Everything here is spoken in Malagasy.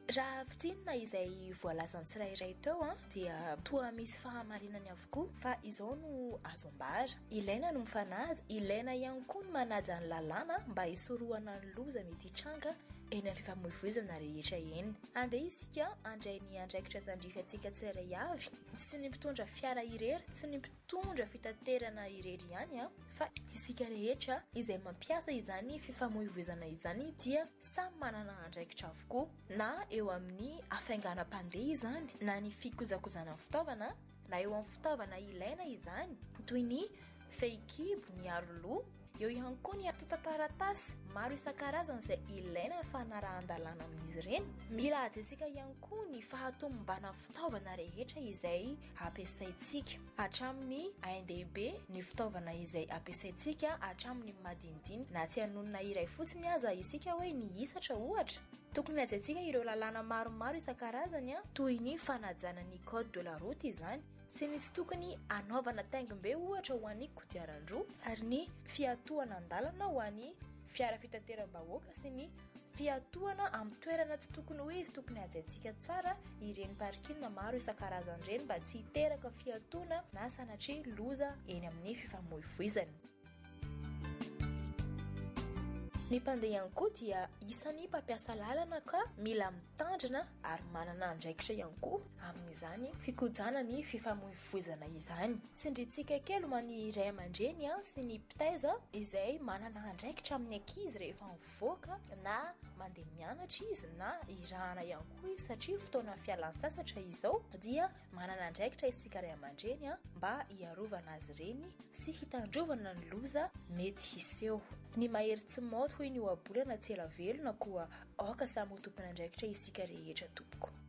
Raha fitsinina izay voalazany tsirairay teo dia toa misy fahamarinany avokoa fa izao no azombara. Ilaina no mifanaja, ilaina ihany koa no manaja ny lalàna mba hisorohana ny loza mety hitranga eny amin'ny fifamoivoizana rehetra eny. Andeha isika andray ny andraikitra tandrifantsika tsirairay avy, tsy ny mpitondra fiara irery, tsy ny mpitondra fitaterana irery ihany fa isika rehetra izay mampiasa izany fifamoivoizana izany dia samy manana andraikitra avokoa, na eo amin'ny afainganam-pandeha izany, na ny fikojakojana fitaovana, na eo amin'ny fitaovana ilaina izany toy ny fehikibo, ny aroloha, eo ihany koa ny atotan-taratasy maro isan-karazany izay ilaina ny fanarahan-dalàna amin'izy ireny. Mila ajaitsika ihany koa ny fahatombana fitaovana rehetra izay ampiasaintsika, hatramin'ny ANDB ny fitaovana izay ampiasaintsika hatramin'ny madinidinika, na tsy hanonona iray fotsiny aza isika hoe ny hisatra ohatra. Tokony ajaitsika ireo lalàna maromaro isan-karazany toy ny fanajana ny code de la route izany, sy ny tsy tokony anaovana taingim-be ohatra ho an'ny kodiaran-droa, ary ny fiatohana an-dalana ho an'ny fiara fitateram-bahoaka sy ny fiatohana amin'ny toerana tsy tokony hoe izy tokony ajaitsika tsara ireny parking maro isan-karazany ireny mba tsy hiteraka fiatohana na sanatria loza eny amin'ny fifamoivoizana. Ny mpandeha ihany koa dia isan'ny mpampiasa lalana ka mila mitandrina ary manana andraikitra ihany koa amin'izany fikojana ny fifamoivoizana izany. Tsindrintsika kely man'ny ray aman-dreny sy ny mpitaiza izay manana andraikitra amin'ny ankizy rehefa mivoaka na mandeha mianatra izy na irahana ihany koa izy satria fotoana fialan-tsasatra izao dia manana andraikitra isika ray aman-dreny mba hiarovana azy ireny sy hitandrovana ny loza mety hiseho. Ny mahery tsy mody hoy ny ohabolana tsy ela velona koa aoka samy ho tompony andraikitra isika rehetra tompoko.